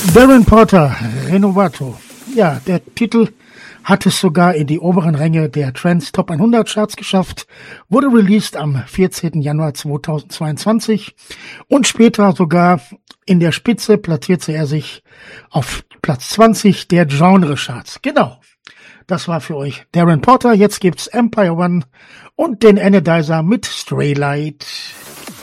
Darren Porter, Renovato. Ja, der Titel hat es sogar in die oberen Ränge der Trance Top 100 Charts geschafft, wurde released am 14. Januar 2022 und später sogar in der Spitze platzierte er sich auf Platz 20 der Genre Charts. Genau, das war für euch Darren Porter. Jetzt gibt's Empire One und den Anodizer mit Straylight.